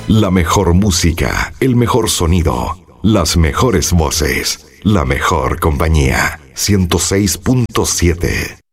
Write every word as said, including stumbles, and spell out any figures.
La mejor música, el mejor sonido, las mejores voces, la mejor compañía. ciento seis punto siete